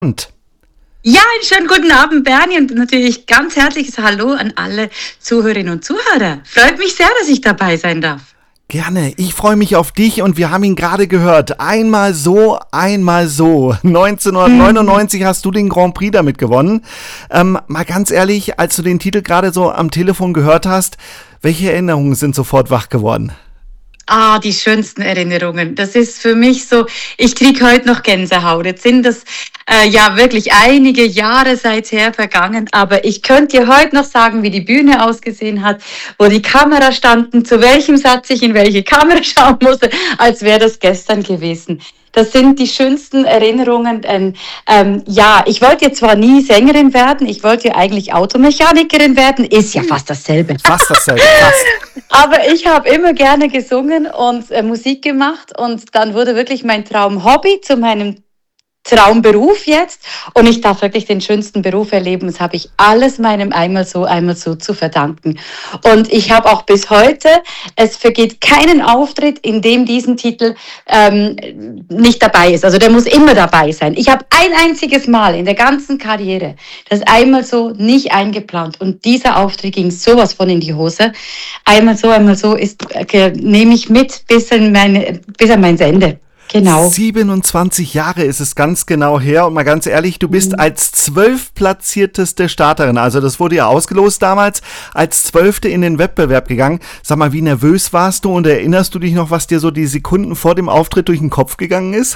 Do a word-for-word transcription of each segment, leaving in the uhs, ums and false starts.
Und Ja, einen schönen guten Abend, Bernie, und natürlich ganz herzliches Hallo an alle Zuhörerinnen und Zuhörer. Freut mich sehr, dass ich dabei sein darf. gerne, ich freue mich auf dich und wir haben ihn gerade gehört. Einmal so, einmal so. neunzehnhundertneunundneunzig hast du den Grand Prix damit gewonnen. Ähm, mal ganz ehrlich, als du den Titel gerade so am Telefon gehört hast, welche Erinnerungen sind sofort wach geworden? Ah, die schönsten Erinnerungen. Das ist für mich so, ich kriege heute noch Gänsehaut. Jetzt sind das äh, ja wirklich einige Jahre seither vergangen, aber ich könnte dir heute noch sagen, wie die Bühne ausgesehen hat, wo die Kamera standen, zu welchem Satz ich in welche Kamera schauen musste, als wäre das gestern gewesen. Das sind die schönsten Erinnerungen. Ähm, ähm, ja, ich wollte ja zwar nie Sängerin werden, ich wollte ja eigentlich Automechanikerin werden, ist ja fast dasselbe. Fast dasselbe, fast. Aber ich habe immer gerne gesungen und äh, Musik gemacht und dann wurde wirklich mein Traumhobby zu meinem Traumberuf jetzt und ich darf wirklich den schönsten Beruf erleben. Das habe ich alles meinem einmal so, einmal so zu verdanken. Und ich habe auch bis heute, es vergeht keinen Auftritt, in dem diesen Titel ähm, nicht dabei ist. Also der muss immer dabei sein. Ich habe ein einziges Mal in der ganzen Karriere das einmal so nicht eingeplant und dieser Auftritt ging sowas von in die Hose. Einmal so, einmal so ist äh, nehme ich mit bis an meine, bis an mein Ende. Genau. siebenundzwanzig Jahre ist es ganz genau her und mal ganz ehrlich, du bist als zwölftplatzierteste Starterin, also das wurde ja ausgelost damals, als Zwölfte in den Wettbewerb gegangen. Sag mal, wie nervös warst du und erinnerst du dich noch, was dir so die Sekunden vor dem Auftritt durch den Kopf gegangen ist?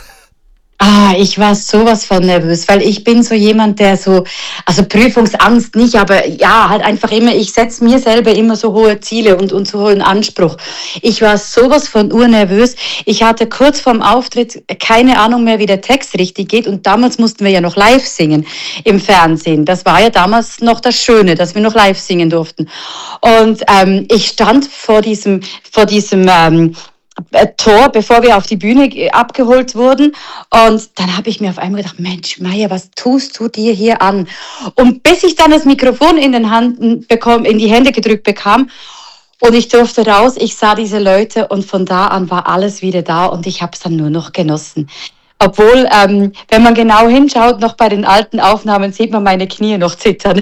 Ah, ich war sowas von nervös, weil ich bin so jemand, der so, also Prüfungsangst nicht, aber ja, halt einfach immer, ich setze mir selber immer so hohe Ziele und, und so hohen Anspruch. Ich war sowas von urnervös. Ich hatte kurz vorm Auftritt keine Ahnung mehr, wie der Text richtig geht und damals mussten wir ja noch live singen im Fernsehen. Das war ja damals noch das Schöne, dass wir noch live singen durften. Und ähm, ich stand vor diesem, vor diesem, ähm, Tor, bevor wir auf die Bühne abgeholt wurden. Und dann habe ich mir auf einmal gedacht, Mensch, Maja, was tust du dir hier an? Und bis ich dann das Mikrofon in den Händen bekomme, in die Hände gedrückt bekam und ich durfte raus, ich sah diese Leute und von da an war alles wieder da und ich habe es dann nur noch genossen. Obwohl, ähm, wenn man genau hinschaut, noch bei den alten Aufnahmen sieht man meine Knie noch zittern.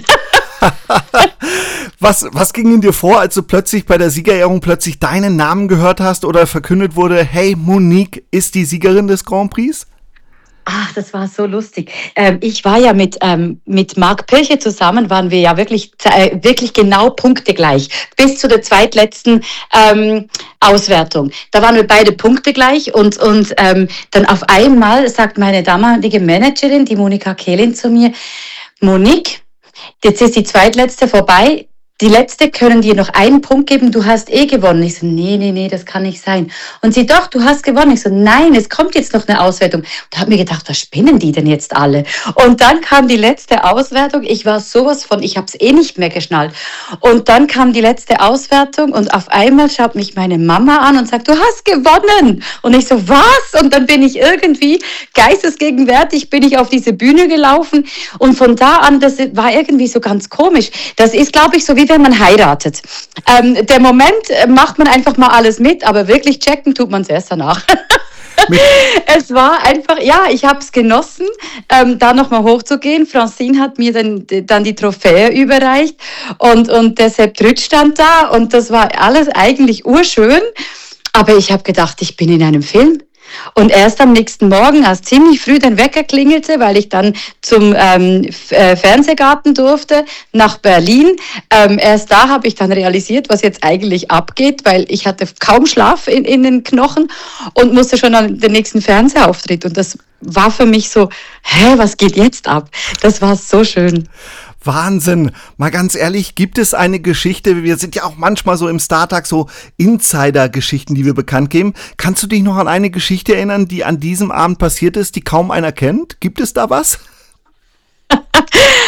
Was, was ging in dir vor, als du plötzlich bei der Siegerehrung plötzlich deinen Namen gehört hast oder verkündet wurde, hey, Monique ist die Siegerin des Grand Prix? Ach, das war so lustig. Ähm, ich war ja mit, ähm, mit Marc Pirche zusammen, waren wir ja wirklich, äh, wirklich genau punktegleich. Bis zu der zweitletzten ähm, Auswertung. Da waren wir beide punktegleich und, und ähm, dann auf einmal sagt meine damalige Managerin, die Monika Kehlin, zu mir, Monique, jetzt ist die zweitletzte vorbei. Die letzte können dir noch einen Punkt geben, du hast eh gewonnen. Ich so, nee, nee, nee, das kann nicht sein. Und sie, doch, du hast gewonnen. Ich so, nein, es kommt jetzt noch eine Auswertung. Und habe mir gedacht, was spinnen die denn jetzt alle? Und dann kam die letzte Auswertung. Ich war sowas von, ich habe es eh nicht mehr geschnallt. Und dann kam die letzte Auswertung und auf einmal schaut mich meine Mama an und sagt, du hast gewonnen. Und ich so, was? Und dann bin ich irgendwie geistesgegenwärtig, bin ich auf diese Bühne gelaufen. Und von da an, das war irgendwie so ganz komisch. Das ist, glaube ich, so wie wenn man heiratet. Ähm, der Moment äh, macht man einfach mal alles mit, aber wirklich checken tut man es erst danach. Es war einfach, ja, ich habe es genossen, ähm, da nochmal hochzugehen. Francine hat mir dann, dann die Trophäe überreicht und, und der Sepp Trütsch stand da und das war alles eigentlich urschön. Aber ich habe gedacht, ich bin in einem Film. Und erst am nächsten Morgen, als ziemlich früh der Wecker klingelte, weil ich dann zum ähm, äh, Fernsehgarten durfte, nach Berlin, ähm, erst da habe ich dann realisiert, was jetzt eigentlich abgeht, weil ich hatte kaum Schlaf in, in den Knochen und musste schon an den nächsten Fernsehauftritt. Und das war für mich so, hä, was geht jetzt ab? Das war so schön. Wahnsinn. Mal ganz ehrlich, gibt es eine Geschichte, wir sind ja auch manchmal so im StarTag so Insider-Geschichten, die wir bekannt geben. Kannst du dich noch an eine Geschichte erinnern, die an diesem Abend passiert ist, die kaum einer kennt? Gibt es da was?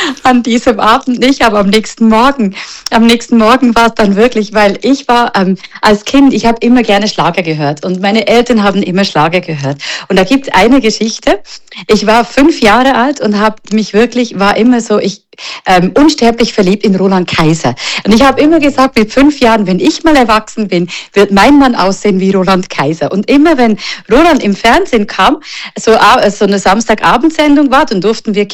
an diesem Abend nicht, aber am nächsten Morgen. Am nächsten Morgen war es dann wirklich, weil ich war ähm, als Kind, ich habe immer gerne Schlager gehört und meine Eltern haben immer Schlager gehört. Und da gibt es eine Geschichte. Ich war fünf Jahre alt und habe mich wirklich, war immer so, ich ähm, unsterblich verliebt in Roland Kaiser. Und ich habe immer gesagt, mit fünf Jahren, wenn ich mal erwachsen bin, wird mein Mann aussehen wie Roland Kaiser. Und immer wenn Roland im Fernsehen kam, so, so eine Samstagabendsendung war, dann durften wir